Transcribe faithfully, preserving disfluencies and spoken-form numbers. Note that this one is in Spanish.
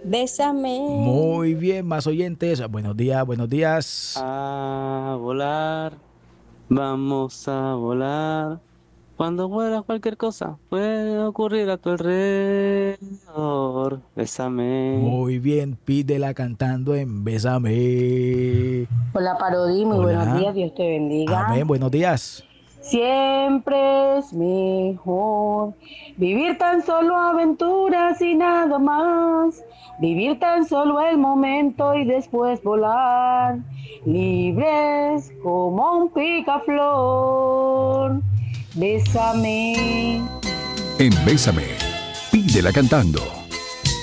Bésame. Muy bien, más oyentes. Buenos días, buenos días. A volar, vamos a volar. Cuando vuelas cualquier cosa puede ocurrir a tu alrededor. Bésame. Muy bien, pídela cantando en Bésame. Hola Parodi, muy buenos Hola. días, Dios te bendiga. Amén, buenos días. Siempre es mejor vivir tan solo aventuras y nada más. Vivir tan solo el momento y después volar, libres como un picaflor. Bésame. En Bésame, pídela cantando.